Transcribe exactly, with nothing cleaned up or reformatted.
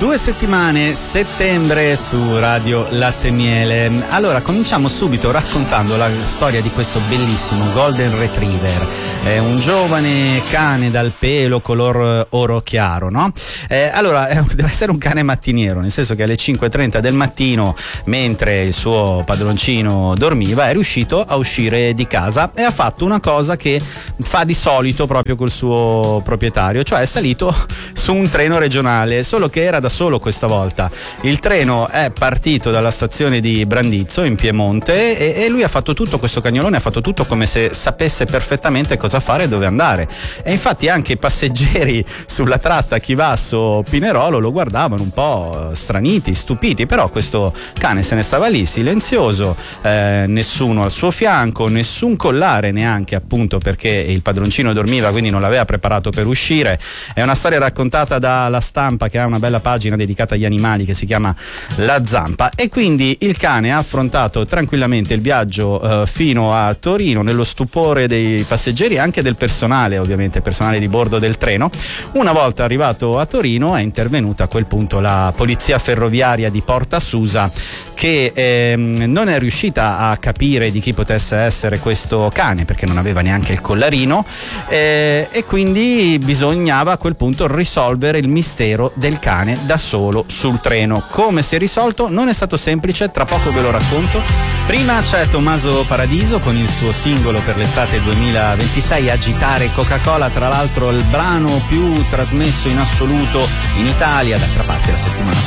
Due settimane, settembre su Radio Latte e Miele. Allora, cominciamo subito raccontando la storia di questo bellissimo Golden Retriever. È un giovane cane dal pelo color oro chiaro, no? Eh, allora, deve essere un cane mattiniero, nel senso che alle cinque e trenta del mattino, mentre il suo padroncino dormiva, è riuscito a uscire di casa e ha fatto una cosa che fa di solito proprio col suo proprietario, cioè è salito su un treno regionale, solo che era da solo questa volta. Il treno è partito dalla stazione di Brandizzo in Piemonte e, e lui ha fatto tutto, questo cagnolone ha fatto tutto come se sapesse perfettamente cosa fare e dove andare, e infatti anche i passeggeri sulla tratta Chivasso-Pinerolo lo guardavano un po' straniti, stupiti, però questo cane se ne stava lì silenzioso, eh, nessuno al suo fianco, nessun collare neanche, appunto perché il padroncino dormiva, quindi non l'aveva preparato per uscire. È una storia raccontata dalla Stampa, che ha una bella pagina dedicata agli animali che si chiama La Zampa, e quindi il cane ha affrontato tranquillamente il viaggio eh, fino a Torino, nello stupore dei passeggeri e anche del personale, ovviamente personale di bordo del treno. Una volta arrivato a Torino è intervenuta a quel punto la polizia ferroviaria di Porta Susa, che ehm, non è riuscita a capire di chi potesse essere questo cane perché non aveva neanche il collarino, eh, e quindi bisognava a quel punto risolvere il mistero del cane da solo sul treno. Come si è risolto? Non è stato semplice, tra poco ve lo racconto. Prima c'è Tommaso Paradiso con il suo singolo per l'estate duemilaventisei, Agitare Coca-Cola, tra l'altro il brano più trasmesso in assoluto in Italia. D'altra parte la settimana